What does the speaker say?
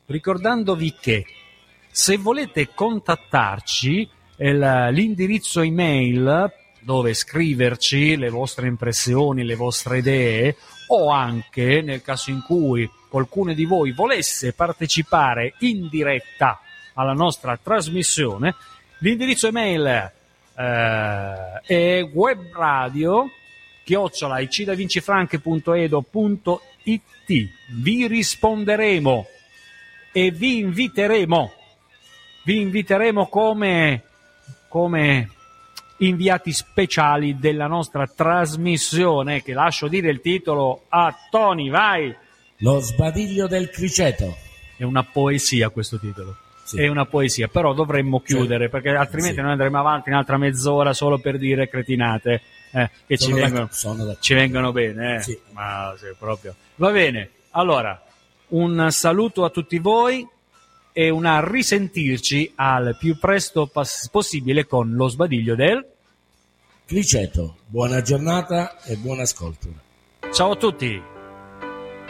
ricordandovi che se volete contattarci, l'indirizzo email dove scriverci le vostre impressioni, le vostre idee, o anche nel caso in cui qualcuno di voi volesse partecipare in diretta alla nostra trasmissione, l'indirizzo email è webradio@icidavincifranche.edo.it. Vi risponderemo e vi inviteremo come inviati speciali della nostra trasmissione, che lascio dire il titolo a Tony, vai! Lo sbadiglio del criceto. È una poesia questo titolo. Sì. È una poesia, però dovremmo chiudere, perché altrimenti noi andremo avanti un'altra mezz'ora solo per dire cretinate che ci vengono bene. Sì. Ma sì, proprio. Va bene, allora un saluto a tutti voi e una risentirci al più presto possibile con lo sbadiglio del criceto. Buona giornata e buon ascolto. Ciao a tutti.